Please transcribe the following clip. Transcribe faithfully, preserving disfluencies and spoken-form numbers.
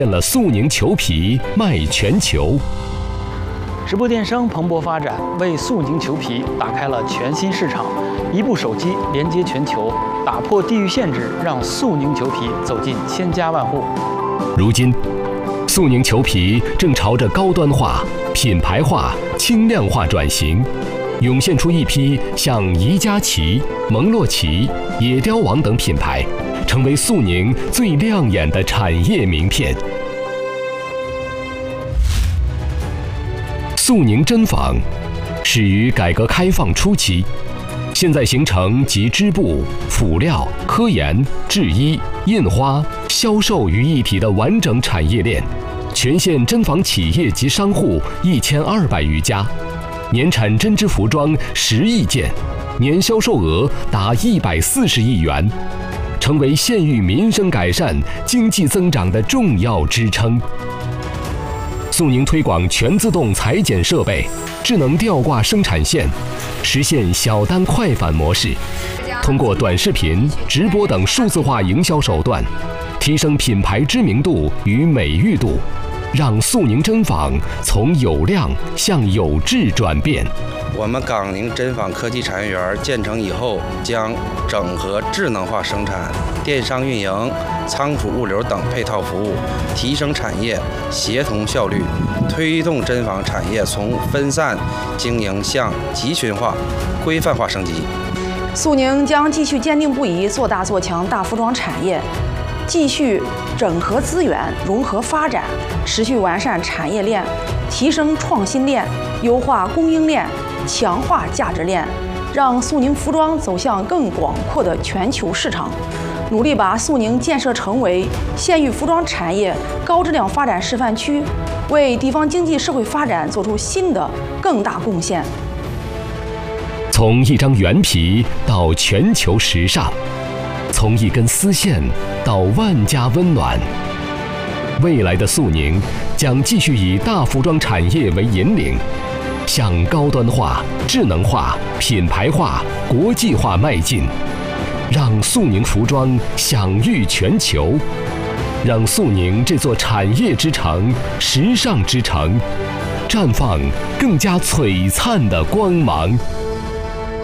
了速宁裘皮卖全球。 直播电商蓬勃发展，为速宁裘皮打开了全新市场。一部手机连接全球，打破地域限制，让速宁裘皮走进千家万户。 如今，速宁裘皮正朝着高端化、品牌化、轻量化转型，涌现出一批像宜家旗、蒙洛奇、野雕王等品牌，成为速宁最亮眼的产业名片。速宁针纺始于改革开放初期，现在形成集织布、辅料、科研、制衣、印花、销售于一体的完整产业链，全县针纺企业及商户一千二百余家，年产针织服装十亿件，年销售额达一百四十亿元，成为县域民生改善、经济增长的重要支撑。速宁推广全自动裁剪设备、智能吊挂生产线，实现小单快返模式，通过短视频、直播等数字化营销手段，提升品牌知名度与美誉度，让速宁针纺从有量向有质转变。 我们港宁针纺科技产业园建成以后，将整合智能化生产、电商运营、仓储物流等配套服务，提升产业协同效率，推动针纺产业从分散经营向集群化、规范化升级。 速宁将继续坚定不移做大做强大服装产业，继续整合资源、融合发展，持续完善产业链，提升创新链，优化供应链，强化价值链，让速宁服装走向更广阔的全球市场，努力把速宁建设成为县域服装产业高质量发展示范区，为地方经济社会发展做出新的更大贡献。 从一张原皮到全球时尚，从一根丝线到万家温暖。未来的速宁将继续以大服装产业为引领，向高端化、智能化、品牌化、国际化迈进，让速宁服装享誉全球，让速宁这座产业之城、时尚之城绽放更加璀璨的光芒。